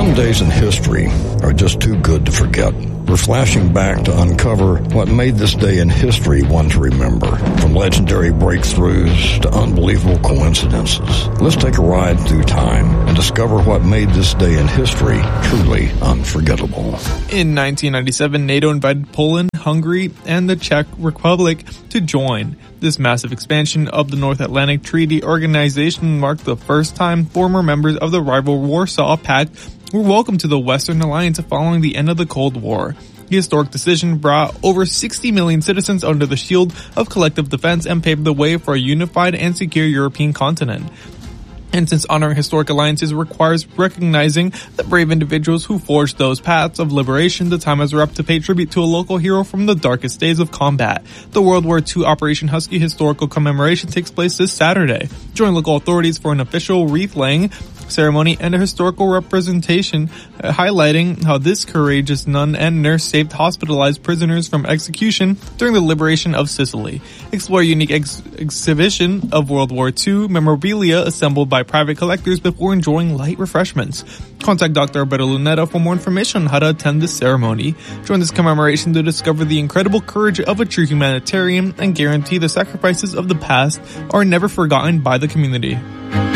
Some days in history are just too good to forget. We're flashing back to uncover what made this day in history one to remember, from legendary breakthroughs to unbelievable coincidences. Let's take a ride through time and discover what made this day in history truly unforgettable. In 1997, NATO invited Poland, Hungary, and the Czech Republic to join. This massive expansion of the North Atlantic Treaty Organization marked the first time former members of the rival Warsaw Pact were welcomed to the Western Alliance following the end of the Cold War. The historic decision brought over 60 million citizens under the shield of collective defense and paved the way for a unified and secure European continent. And since honoring historic alliances requires recognizing the brave individuals who forged those paths of liberation, the time has arrived to pay tribute to a local hero from the darkest days of combat. The World War II Operation Husky historical commemoration takes place this Saturday. Join local authorities for an official wreath-laying ceremony and a historical representation highlighting how this courageous nun and nurse saved hospitalized prisoners from execution during the liberation of Sicily. Explore a unique exhibition of World War II memorabilia assembled by private collectors before enjoying light refreshments. Contact Dr. Alberto Luneta for more information on how to attend this ceremony. Join this commemoration to discover the incredible courage of a true humanitarian and guarantee the sacrifices of the past are never forgotten by the community.